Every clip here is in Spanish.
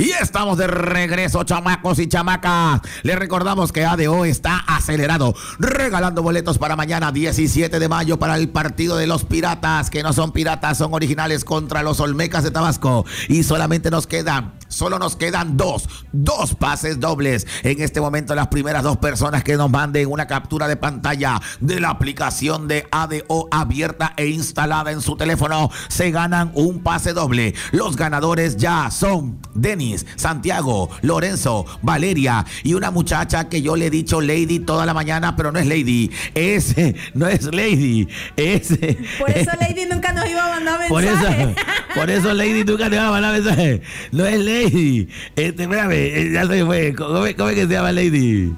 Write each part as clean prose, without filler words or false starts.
Y estamos de regreso, chamacos y chamacas. Les recordamos que ADO está acelerado, regalando boletos para mañana 17 de mayo para el partido de los Piratas, que no son piratas, son originales, contra los Olmecas de Tabasco. Y solamente nos quedan dos pases dobles. En este momento, las primeras dos personas que nos manden una captura de pantalla de la aplicación de ADO abierta e instalada en su teléfono se ganan un pase doble. Los ganadores ya son Denis, Santiago, Lorenzo, Valeria y una muchacha que yo le he dicho Lady toda la mañana, pero no es Lady. No es Lady. Por eso Lady nunca nos iba a mandar mensaje. Por eso Lady nunca nos iba a mandar mensaje. No es Lady. Espérame, ya se fue. ¿Cómo es que se llama Lady?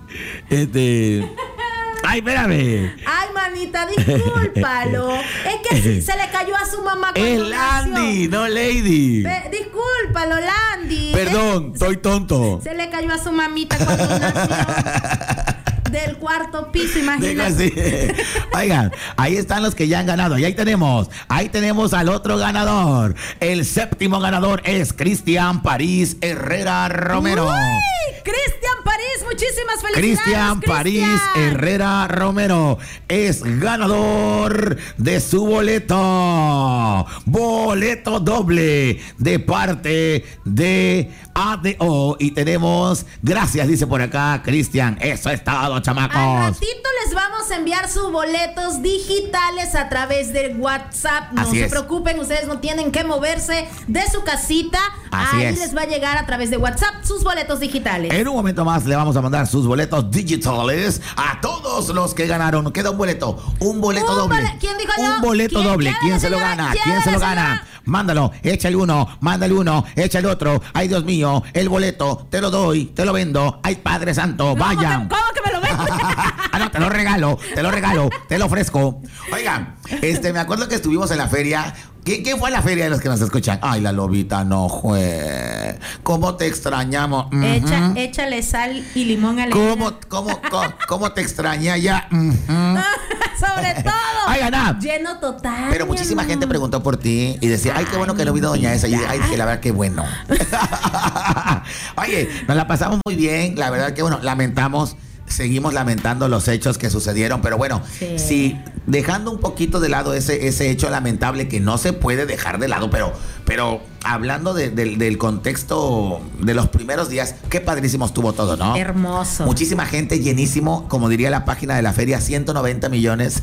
Ay, espérame. Ay, manita, discúlpalo. Es que se le cayó a su mamá cuando es Landy, no Lady. Discúlpalo, Landy. Perdón, soy tonto. Se le cayó a su mamita cuando nació. Del cuarto piso, imagínate. Oigan, ahí están los que ya han ganado. Y ahí tenemos al otro ganador. El séptimo ganador es Cristian París Herrera Romero. ¡Uy! Cristian París, muchísimas felicidades. Cristian París Herrera Romero es ganador de su boleto. Boleto doble de parte de ADO. Y tenemos, gracias, dice por acá Cristian. Eso es todo, chamacos. Al ratito les vamos a enviar sus boletos digitales a través de WhatsApp. No se preocupen, ustedes no tienen que moverse de su casita. Ahí les va a llegar a través de WhatsApp sus boletos digitales. En un momento más le vamos a mandar sus boletos digitales a todos los que ganaron. Queda un boleto doble. ¿Quién dijo un boleto doble. ¿Quién se lo gana? ¿Quién se lo gana? Mándalo, échale uno, mándale uno, échale otro. Ay, Dios mío, el boleto, te lo doy, te lo vendo. Ay, Padre Santo, vayan. ¿Cómo que me lo vendo? No, te lo regalo, te lo ofrezco. Oigan, me acuerdo que estuvimos en la feria. ¿Quién fue a la feria de los que nos escuchan? Ay, la lobita no fue. ¿Cómo te extrañamos? Échale sal y limón a la ¿Cómo te extrañé ya? Sobre todo. Oigan, lleno total. Pero muchísima gente preguntó por ti y decía, ay, qué bueno que no vino doña esa. Y ay, dije, la verdad, qué bueno. Oye, nos la pasamos muy bien. La verdad que, bueno, seguimos lamentando los hechos que sucedieron, pero bueno, sí, dejando un poquito de lado ese hecho lamentable que no se puede dejar de lado, pero hablando del contexto de los primeros días, qué padrísimo estuvo todo, ¿no? Hermoso. Muchísima gente, llenísimo, como diría la página de la feria, 190 millones.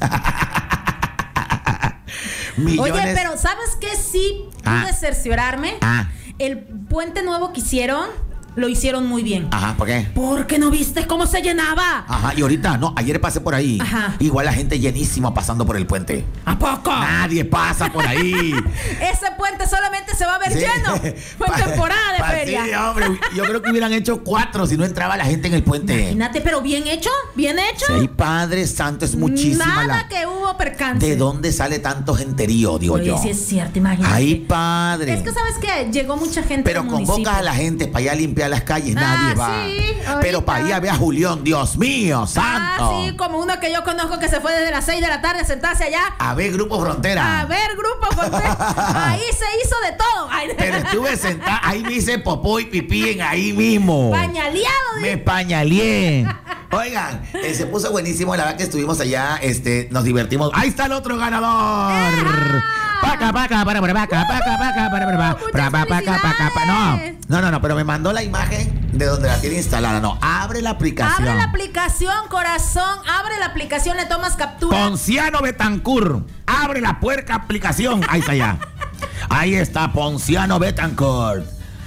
Oye, pero ¿sabes qué? Sí pude cerciorarme. El puente nuevo que hicieron, lo hicieron muy bien. Ajá, ¿por qué? Porque no viste cómo se llenaba. Ajá, y ahorita, no, ayer pasé por ahí. Ajá. Igual la gente llenísima pasando por el puente. ¿A poco? Nadie pasa por ahí. Ese puente solamente se va a ver lleno. Fue temporada de feria. Sí, hombre, yo creo que hubieran hecho 4 si no entraba la gente en el puente. Imagínate, pero bien hecho. Sí, Padre Santo, es muchísima. Nada que hubo percance. ¿De dónde sale tanto genterío, digo yo? Sí, es cierto, imagínate. Ay, Padre. Es que sabes que llegó mucha gente. Pero convoca a la gente para ir a limpiar las calles, nadie va. Sí, pero para ir a ver a Julián, Dios mío, santo. Sí, como uno que yo conozco que se fue desde las 6 de la tarde a sentarse allá. A ver Grupo Frontera. Ahí se hizo de todo. Pero estuve sentada, ahí me hice popó y pipí ahí mismo. Pañaleado. Me pañaleé. Oigan, se puso buenísimo, la verdad que estuvimos allá, nos divertimos. Ahí está el otro ganador. No, pero me mandó la imagen de donde la tiene instalada. No, abre la aplicación. Abre la aplicación, corazón. Abre la aplicación, le tomas captura. Ponciano Betancourt. Abre la puerca aplicación. Ahí está ya. Ahí está Ponciano Betancourt.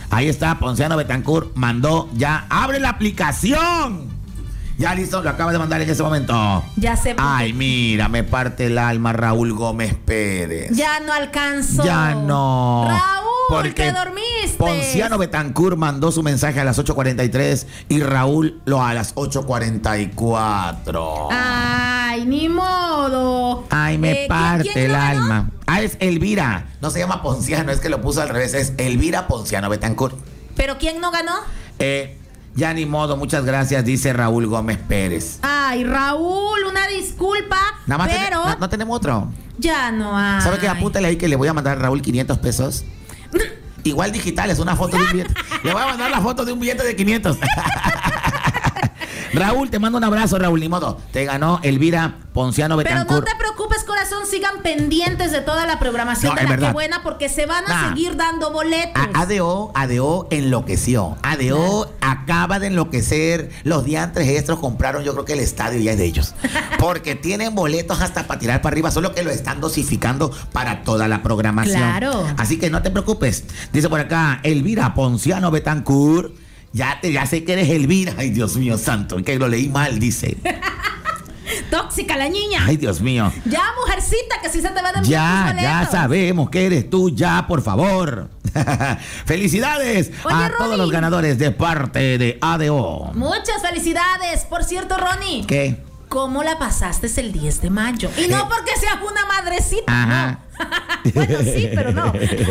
Mandó ya. Abre la aplicación. Ya listo, lo acaba de mandar en ese momento. Ya sé. Ay, mira, me parte el alma Raúl Gómez Pérez. Ya no alcanzó. Ya no. Raúl, te dormiste. Ponciano Betancourt mandó su mensaje a las 8:43 y Raúl a las 8:44. Ay, ni modo. Ay, me parte el alma. Es Elvira. No se llama Ponciano, es que lo puso al revés. Es Elvira Ponciano Betancourt. ¿Pero quién no ganó? Ya ni modo, muchas gracias, dice Raúl Gómez Pérez. Ay, Raúl, una disculpa, nada más pero... no tenemos otro. Ya no hay. ¿Sabe qué? Apúntale ahí que le voy a mandar a Raúl 500 pesos. Igual digital, es una foto de un billete. Le voy a mandar la foto de un billete de 500. Raúl, te mando un abrazo, Raúl, ni modo. Te ganó Elvira Ponciano Betancourt. Pero no te preocupes, corazón, sigan pendientes de toda la programación de La Qué Buena, porque se van a seguir dando boletos. ADO enloqueció. ADO acaba de enloquecer. Los diantres estos compraron, yo creo que el estadio ya es de ellos. Porque tienen boletos hasta para tirar para arriba, solo que lo están dosificando para toda la programación. Claro. Así que no te preocupes. Dice por acá, Elvira Ponciano Betancourt. Ya sé que eres Elvira. Ay, Dios mío santo, que lo leí mal, dice. Tóxica la niña. Ay, Dios mío. Ya, mujercita, que si se te va a enviar Ya sabemos que eres tú, ya, por favor. Felicidades a todos los ganadores de parte de ADO. Muchas felicidades. Por cierto, Ronnie. ¿Qué? ¿Cómo la pasaste el 10 de mayo? Y no porque seas una madrecita. Ajá. No. Bueno, sí, pero no.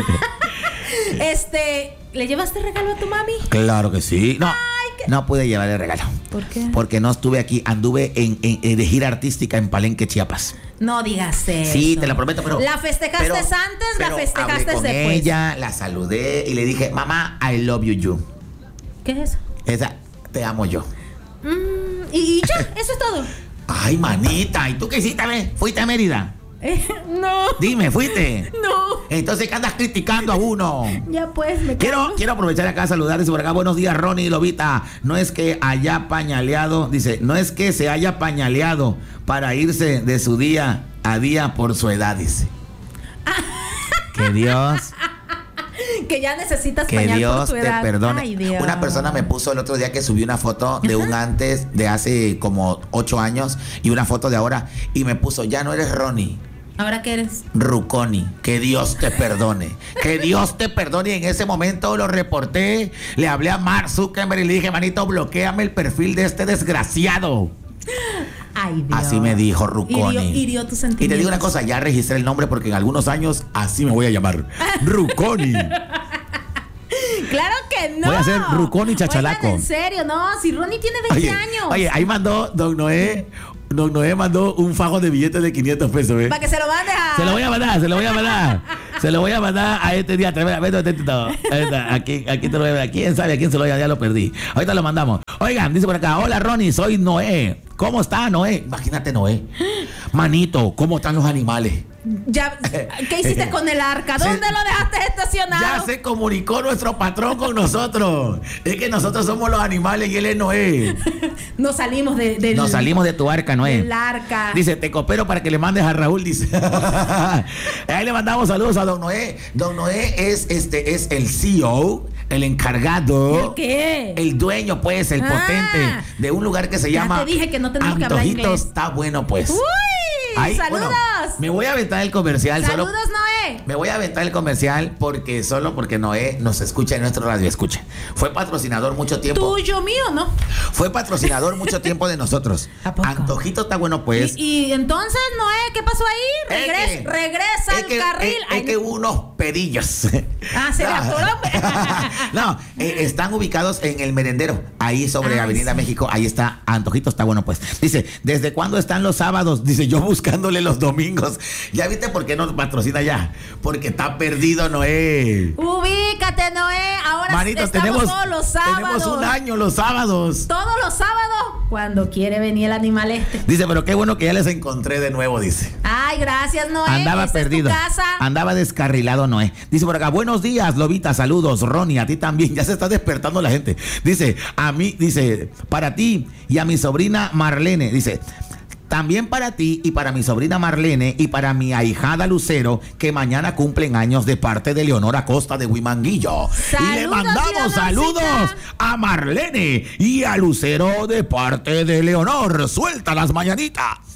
¿Le llevaste regalo a tu mami? Claro que sí. No, no pude llevarle regalo. ¿Por qué? Porque no estuve aquí. Anduve de gira artística en Palenque, Chiapas. No digas eso. Sí, te lo prometo, pero... ¿La festejaste antes? ¿La festejaste hablé con después? ella, la saludé y le dije, mamá, I love you. ¿Qué es eso? Esa, te amo yo. ¿Y ya? ¿Eso es todo? Ay, manita, ¿y tú qué hiciste? ¿Fuiste a Mérida? No. Dime, ¿fuiste? No. Entonces, ¿qué andas criticando a uno? Ya pues, Quiero aprovechar acá a saludarles por acá. Buenos días, Ronnie y Lobita. No es que haya pañaleado, dice, no es que se haya pañaleado para irse de su día a día por su edad, dice. Que Dios... Que ya necesitas que pañal Dios por tu edad. te perdone. Ay, Dios. Una persona me puso el otro día que subí una foto de un antes de hace como 8 años y una foto de ahora y me puso, ya no eres Ronnie. ¿Ahora qué eres? Ruconi. Que Dios te perdone. Que Dios te perdone. Y en ese momento lo reporté, le hablé a Mark Zuckerberg y le dije, manito, bloquéame el perfil de este desgraciado. Ay, Dios. Así me dijo Ruconi. Hirió tus sentimientos. Y te digo una cosa, ya registré el nombre porque en algunos años así me voy a llamar. Ruconi. Claro que no. Voy a hacer Ruconi Chachalaco. Oigan, en serio, no. Si Ronnie tiene 20 años. Oye, ahí mandó Don Noé. Don Noé mandó un fajo de billetes de 500 pesos, ¿eh? Para que se lo mande a... Se lo voy a mandar a este día. Aquí te lo voy a ver. ¿Quién sabe a quién se lo voy a? Ya lo perdí. Ahorita lo mandamos. Oigan, dice por acá, hola Ronnie, soy Noé. ¿Cómo está Noé? Imagínate Noé. Manito, ¿cómo están los animales? Ya, ¿qué hiciste con el arca? ¿Dónde lo dejaste estacionado? Ya se comunicó nuestro patrón con nosotros. Es que nosotros somos los animales y él es Noé. Nos salimos de tu arca, Noé. Del arca. Dice, te coopero para que le mandes a Raúl, dice. Ahí le mandamos saludos a Don Noé. Don Noé es el CEO, el encargado. ¿El qué? El dueño, pues, el potente de un lugar que se llama... Ya te dije que no tenemos que hablar inglés. Está bueno, pues. ¡Uy! Ay, ¡saludos! Bueno, me voy a aventar el comercial. ¡Saludos, Noé! Me voy a aventar el comercial porque Noé nos escucha en nuestro radio escucha. Fue patrocinador mucho tiempo. Tuyo, mío, ¿no? Fue patrocinador mucho tiempo de nosotros. ¿A poco? Antojito está bueno, pues. ¿Y entonces, Noé, qué pasó ahí? Regresa al carril. Es que hubo unos pedillos. Se le atoró. No, están ubicados en el Merendero, ahí sobre Avenida sí. México. Ahí está, Antojito está bueno, pues. Dice, ¿desde cuándo están los sábados? Dice, yo buscándole los domingos. ¿Ya viste por qué nos patrocina ya? Porque está perdido, Noé. Ubícate, Noé. Ahora Manito, estamos todos los sábados. Tenemos un año los sábados. Todos los sábados, cuando quiere venir el animal este. Dice, pero qué bueno que ya les encontré de nuevo, dice. Ay, gracias, Noé. Andaba perdido. Es tu casa. Andaba descarrilado, Noé. Dice por acá, buenos días, Lobita, saludos. Ronnie, a ti también. Ya se está despertando la gente. Dice, a mí, dice, para ti y a mi sobrina Marlene. Dice, también para ti y para mi sobrina Marlene y para mi ahijada Lucero, que mañana cumplen años, de parte de Leonora Costa de Huimanguillo. Y le mandamos saludos a Marlene y a Lucero de parte de Leonor. Suelta las mañanitas.